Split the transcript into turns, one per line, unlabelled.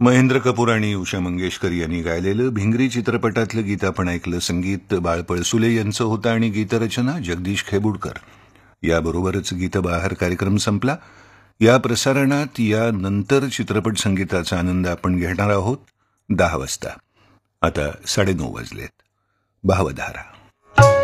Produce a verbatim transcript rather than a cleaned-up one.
महेंद्र कपूर आणि उषा मंगेशकर यांनी गायलेलं भिंगरी चित्रपटातलं गीत आपण ऐकलं. संगीत बाळ पळसुले यांचं होतं आणि गीतरचना जगदीश खेबुडकर. याबरोबरच गीतबहार कार्यक्रम संपला. या प्रसारणात यानंतर चित्रपट संगीताचा आनंद आपण घेणार आहोत दहा वाजता. आता साडेनऊ वाजलेत. भावधारा.